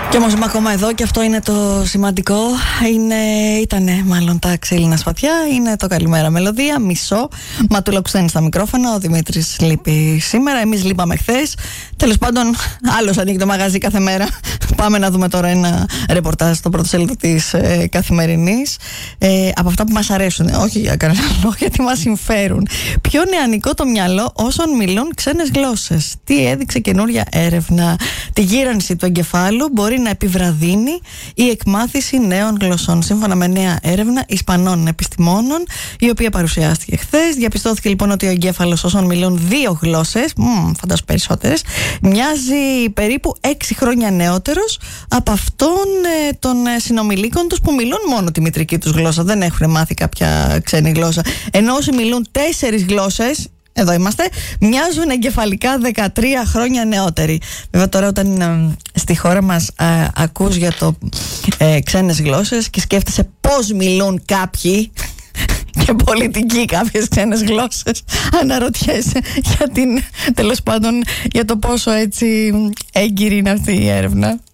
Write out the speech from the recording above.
Και όμως είμαι ακόμα εδώ και αυτό είναι το σημαντικό. Ήτανε μάλλον τα ξύλινα σπαθιά. Είναι το καλημέρα μελωδία. Μισό. Ματούλα Κουστένη στα μικρόφωνα. Ο Δημήτρης λείπει σήμερα. Εμείς λείπαμε χθες. Τέλος πάντων, άλλος ανοίγει το μαγαζί κάθε μέρα. Πάμε να δούμε τώρα ένα ρεπορτάζ στο πρωτοσέλιδο της Καθημερινής. Από αυτά που μας αρέσουν. Όχι για κανένα λόγο, γιατί μας συμφέρουν. Πιο νεανικό το μυαλό όσων μιλούν ξένες γλώσσες. Τι έδειξε καινούρια έρευνα? Τη γύρανση του εγκεφάλου μπορεί να επιβραδύνει η εκμάθηση νέων γλωσσών. Σύμφωνα με νέα έρευνα Ισπανών επιστημόνων, η οποία παρουσιάστηκε χθες, διαπιστώθηκε λοιπόν ότι ο εγκέφαλος όσων μιλούν 2 γλώσσες, φαντάζομαι περισσότερες, μοιάζει περίπου 6 χρόνια νεότερος από αυτόν των συνομιλίκων τους που μιλούν μόνο τη μητρική τους γλώσσα. Δεν έχουν μάθει κάποια ξένη γλώσσα. Ενώ όσοι μιλούν 4 γλώσσες, εδώ είμαστε, μοιάζουν εγκεφαλικά 13 χρόνια νεότεροι. Βέβαια τώρα όταν στη χώρα μας ακούς για το ξένες γλώσσες και σκέφτεσαι πώς μιλούν κάποιοι και πολιτικοί κάποιες ξένες γλώσσες, αναρωτιέσαι για τέλος πάντων για το πόσο έτσι έγκυρη είναι αυτή η έρευνα.